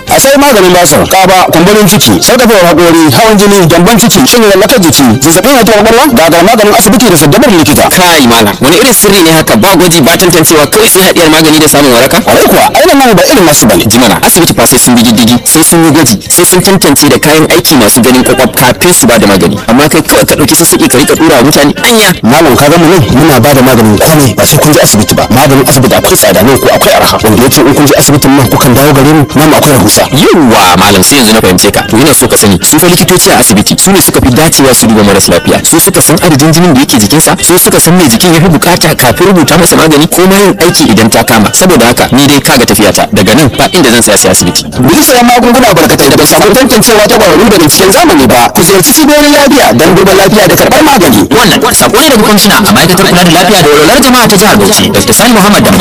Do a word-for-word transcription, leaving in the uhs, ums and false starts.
a sai maganin basir, kaba, kumburin ciki, sarkafewar hakori, hawan jini, gyambon ciki, shin lallakar jiki, zazzabin hatuwar kwakwalwa, gagar maganin asibiti da saddabar likita. Kai malam, wani irin sirri ne haka, ba gwaji ba tantancewa kawai sai haɗiyar magani da samun waraka? Kwarai kuwa, ainihin nan ba irin nasu bane. Jimana, asibiti fa sai sun bi diddigi, sai sun yi gwaji, sai sun tantance da kayan aiki masu ganin kwakwaf kafin su ba da magani. Amma kai kawai ka ɗauki sassaƙi ka rika ɗura wa mutane anya. Malam ka gama nan muna ba da maganin komai ba sai kun je asibiti ba. Maganin asibiti akwai tsada nan ko akwai arha. Wanda yace in kun je asibitin nan kukan dawo gare mu nan akwai rahusa. Yawwa malam sai yanzu na fahimce ka. To ina so ka sani su fa likitoci a asibiti su ne suka fi dacewa su duba maras lafiya. Su suka san adadin jinin da yake jikinsa, su suka san me jikin ya fi bukata kafin rubuta masa magani ko ma yin aiki idan ta kama. Saboda haka ni dai kaga tafiyata daga nan ba inda zan saya sai asibiti. Bisa sayan magunguna barkatai da ba samu tantancewa ta ƙwararru daga cikin zamani ba. Ku ziyarci cibiyoyin lafiya don duba lafiya da karɓar magani. Wannan sako ne daga kwamishina a ma'aikatar kula da lafiya da walwalar jama'a ta jihar Bauchi, Dr. Sani Muhammad Damba.